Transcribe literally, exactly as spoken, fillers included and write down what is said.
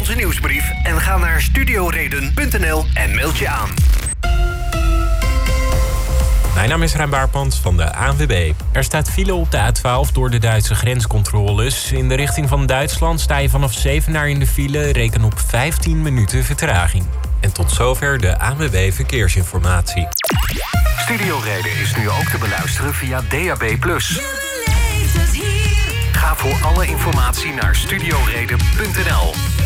onze nieuwsbrief en ga naar studioreden punt n l en meld je aan. Mijn naam is Rijn Baarpans van de A N W B. Er staat file op de A twaalf door de Duitse grenscontroles. In de richting van Duitsland sta je vanaf Zevenaar in de file. Reken op vijftien minuten vertraging. En tot zover de A N W B Verkeersinformatie. Studioreden is nu ook te beluisteren via D A B plus. Ga voor alle informatie naar studioreden punt n l.